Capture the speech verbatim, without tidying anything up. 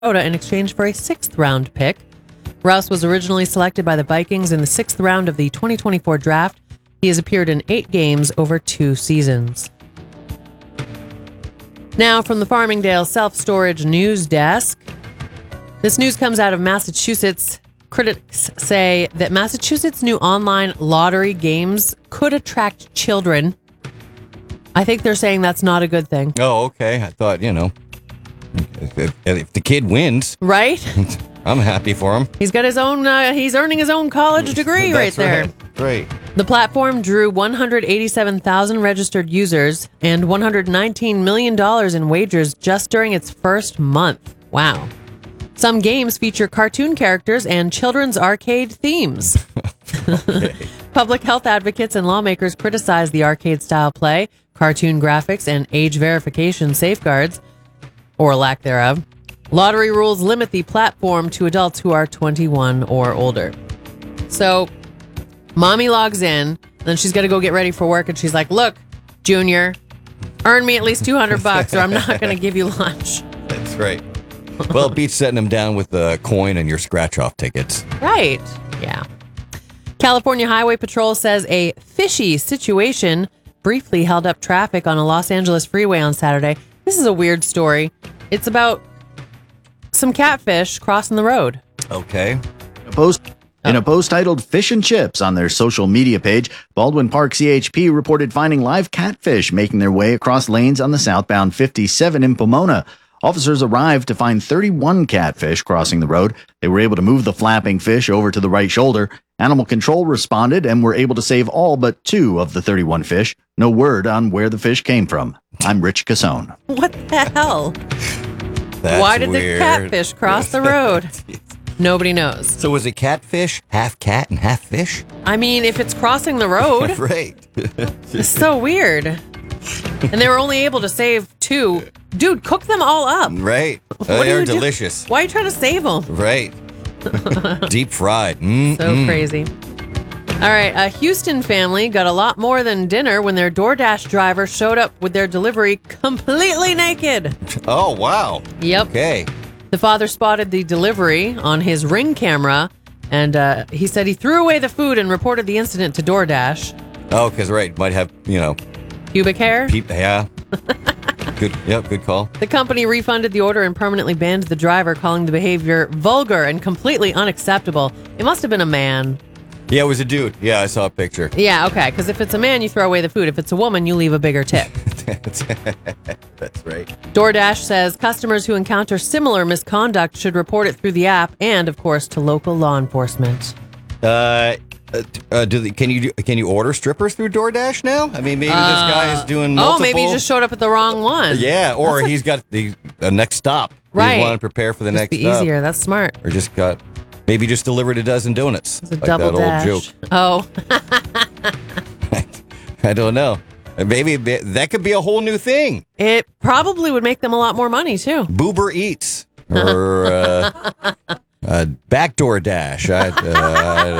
in exchange for a sixth-round pick. Russ was originally selected by the Vikings in the sixth round of the twenty twenty-four draft. He has appeared in eight games over two seasons. Now from the Farmingdale Self-Storage News Desk. This news comes out of Massachusetts. Critics say that Massachusetts' new online lottery games could attract children. I think they're saying that's not a good thing. Oh, okay. I thought, you know, if, if the kid wins, right? I'm happy for him. He's got his own, uh, he's earning his own college degree right there. Right. Great. The platform drew one hundred eighty-seven thousand registered users and one hundred nineteen million dollars in wagers just during its first month. Wow. Some games feature cartoon characters and children's arcade themes. Public health advocates and lawmakers criticize the arcade-style play, cartoon graphics, and age verification safeguards, or lack thereof. Lottery rules limit the platform to adults who are twenty-one or older. So, mommy logs in, then she's got to go get ready for work, and she's like, look, Junior, earn me at least two hundred bucks or I'm not going to give you lunch. That's right. Well, it beats setting them down with the coin and your scratch-off tickets. Right. Yeah. California Highway Patrol says a fishy situation briefly held up traffic on a Los Angeles freeway on Saturday. This is a weird story. It's about some catfish crossing the road. Okay. A post in a post titled Fish and Chips on their social media page, Baldwin Park C H P reported finding live catfish making their way across lanes on the southbound fifty-seven in Pomona. Officers arrived to find thirty-one catfish crossing the road. They were able to move the flapping fish over to the right shoulder. Animal control responded and were able to save all but two of the thirty-one fish. No word on where the fish came from. I'm Rich Casone. What the hell? That's Why did weird. the catfish cross the road? Nobody knows. So is it catfish, half cat and half fish? I mean, if it's crossing the road, Right. it's so weird. And they were only able to save two. Dude, cook them all up. Right. What Uh, are they're you do- delicious. Why are you trying to save them? Right. Deep fried. Mm, So mm. crazy. All right, a Houston family got a lot more than dinner when their DoorDash driver showed up with their delivery completely naked. Oh, wow. Yep. Okay. The father spotted the delivery on his Ring camera, and uh, he said he threw away the food and reported the incident to DoorDash. Oh, because, right, might have, you know, Pubic hair? peep. Yeah. Good. Yep, good call. The company refunded the order and permanently banned the driver, calling the behavior vulgar and completely unacceptable. It must have been a man. Yeah, it was a dude. Yeah, I saw a picture. Yeah, okay, because if it's a man, you throw away the food. If it's a woman, you leave a bigger tip. That's, that's right. DoorDash says customers who encounter similar misconduct should report it through the app and, of course, to local law enforcement. Uh, uh, uh, do the, can you do, can you order strippers through DoorDash now? I mean, maybe this guy is doing multiple. Oh, maybe he just showed up at the wrong one. Yeah, or That's a- he's got the uh, next stop. Right. He want to prepare for the Just next be stop. easier. That's smart. Or just got, maybe just delivered a dozen donuts. It's a like double that dash. old joke. Oh, I don't know. Maybe that could be a whole new thing. it probably would make them a lot more money, too. Boober Eats or uh, uh, Backdoor Dash. I, uh, I